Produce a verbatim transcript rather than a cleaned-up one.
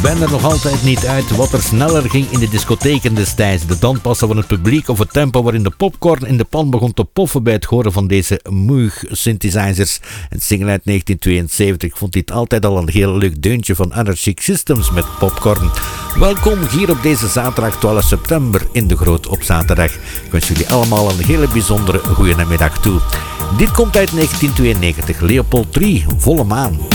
ben er nog altijd niet uit wat er sneller ging in de discotheken destijds. De danspassen van het publiek of het tempo waarin de popcorn in de pan begon te poffen bij het horen van deze Moog synthesizers. Een single uit negentien tweeënzeventig vond dit altijd al een heel leuk deuntje van Anarchic Systems met popcorn. Welkom hier op deze zaterdag twaalf september in de Groot op Zaterdag. Ik wens jullie allemaal een hele bijzondere goede namiddag toe. Dit komt uit negentien tweeënnegentig, Leopold drie, Volle Maan.